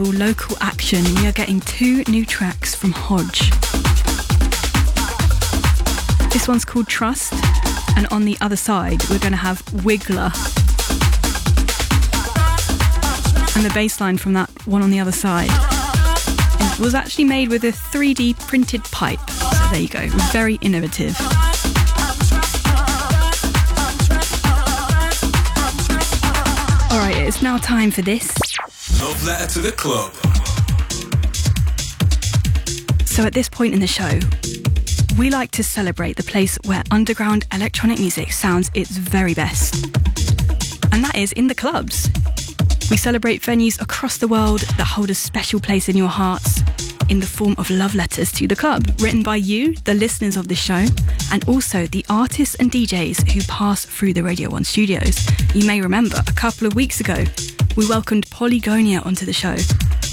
Local action, we are getting 2 new tracks from Hodge. This one's called Trust, and on the other side we're going to have Wiggler. And the bass line from that one on the other side was actually made with a 3D printed pipe. So there you go, very innovative. Alright, it's now time for this. Love Letter to the Club. So at this point in the show, we like to celebrate the place where underground electronic music sounds its very best. And that is in the clubs. We celebrate venues across the world that hold a special place in your hearts in the form of love letters to the club, written by you, the listeners of this show, and also the artists and DJs who pass through the Radio 1 studios. You may remember a couple of weeks ago, we welcomed Polygonia onto the show.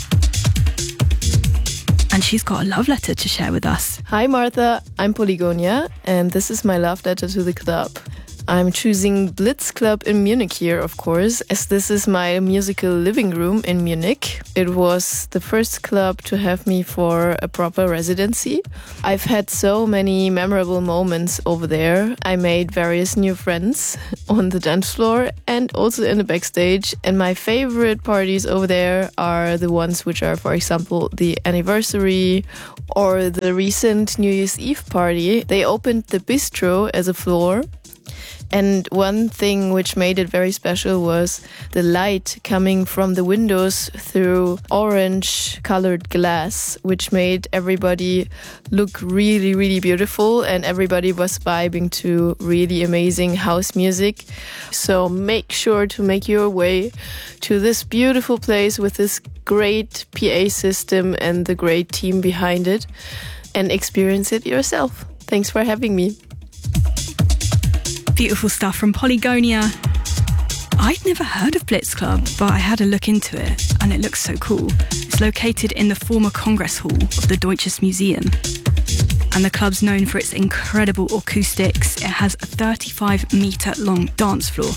And she's got a love letter to share with us. Hi Martha, I'm Polygonia, and this is my love letter to the club. I'm choosing Blitz Club in Munich here, of course, as this is my musical living room in Munich. It was the first club to have me for a proper residency. I've had so many memorable moments over there. I made various new friends on the dance floor and also in the backstage. And my favorite parties over there are the ones which are, for example, the anniversary or the recent New Year's Eve party. They opened the bistro as a floor. And one thing which made it very special was the light coming from the windows through orange-colored glass, which made everybody look really, really beautiful, and everybody was vibing to really amazing house music. So make sure to make your way to this beautiful place with this great PA system and the great team behind it and experience it yourself. Thanks for having me. Beautiful stuff from Polygonia. I'd never heard of Blitz Club, but I had a look into it and it looks so cool. It's located in the former Congress Hall of the Deutsches Museum. And the club's known for its incredible acoustics. It has a 35-metre long dance floor.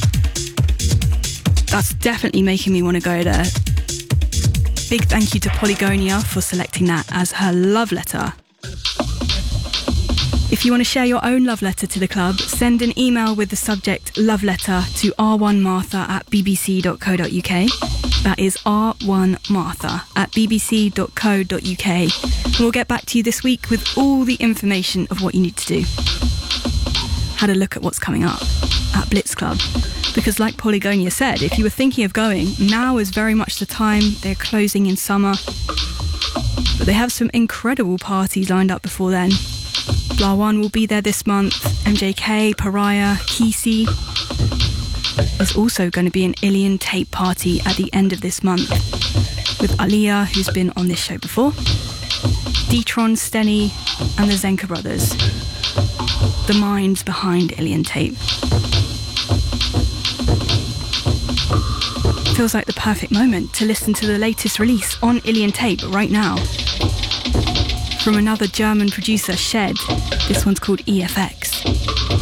That's definitely making me want to go there. Big thank you to Polygonia for selecting that as her love letter. If you want to share your own love letter to the club, send an email with the subject love letter to r1martha@bbc.co.uk. That is r1martha@bbc.co.uk. And we'll get back to you this week with all the information of what you need to do. Had a look at what's coming up at Blitz Club. Because like Polygonia said, if you were thinking of going, now is very much the time. They're closing in summer. But they have some incredible parties lined up before then. Blah One will be there this month, MJK, Pariah, Kesey. There's also going to be an Ilian Tape party at the end of this month with Aliyah, who's been on this show before, D-Tron, Steny and the Zenka Brothers, the minds behind Ilian Tape. Feels like the perfect moment to listen to the latest release on Ilian Tape right now. From another German producer, Shed. This one's called EFX.